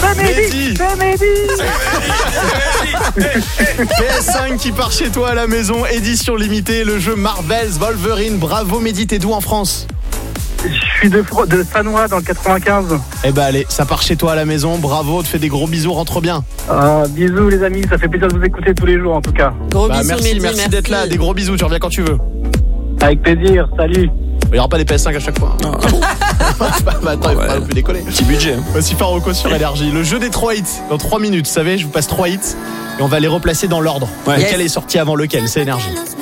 Mehdi. C'est Mehdi. PS5 qui part chez toi à la maison, édition limitée, le jeu Marvel's Wolverine. Bravo Mehdi, t'es d'où en France? Je suis de Sanois dans le 95. Eh ben allez, ça part chez toi à la maison, bravo, te fais des gros bisous, rentre bien. Bisous les amis, ça fait plaisir de vous écouter tous les jours en tout cas. Gros bisous, merci Mehdi, d'être là, des gros bisous, tu reviens quand tu veux. Avec plaisir, salut. Il n'y aura pas des PS5 à chaque fois. Ah bon? Attends, il faut pas non plus décoller. Petit budget. Voici Faroko sur Énergie. Le jeu des 3 hits. Dans 3 minutes, vous savez, je vous passe 3 hits et on va les replacer dans l'ordre. Ouais. Lequel est sorti avant lequel, c'est Énergie.